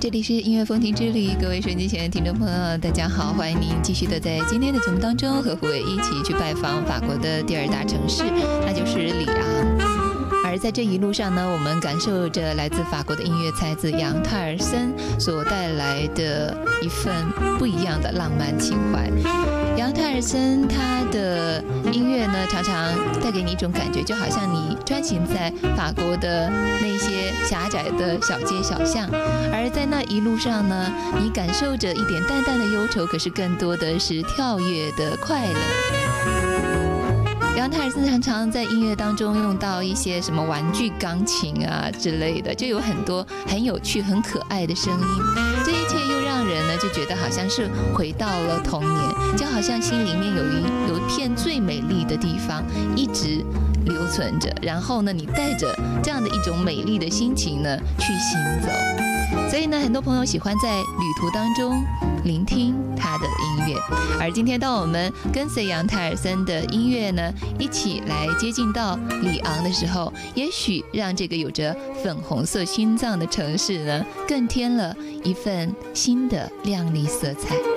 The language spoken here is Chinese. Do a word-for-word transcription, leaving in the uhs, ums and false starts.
这里是音乐风情之旅，各位收音机前的听众朋友，大家好，欢迎您继续的在今天的节目当中和胡伟一起去拜访法国的第二大城市，那就是里昂。而在这一路上呢，我们感受着来自法国的音乐才子杨泰尔森所带来的一份不一样的浪漫情怀。杨泰尔森他的音乐呢，常常带给你一种感觉，就好像你穿行在法国的那些狭窄的小街小巷，而在那一路上呢，你感受着一点淡淡的忧愁，可是更多的是跳跃的快乐。杨泰尔森常常在音乐当中用到一些什么玩具钢琴啊之类的，就有很多很有趣很可爱的声音，这一切又让人呢就觉得好像是回到了童年，就好像心里面有一有一片最美丽的地方一直留存着，然后呢你带着这样的一种美丽的心情呢去行走。所以呢，很多朋友喜欢在旅途当中聆听他的音乐。而今天当我们跟随杨泰尔森的音乐呢一起来接近到里昂的时候，也许让这个有着粉红色心脏的城市呢更添了一份新的亮丽色彩。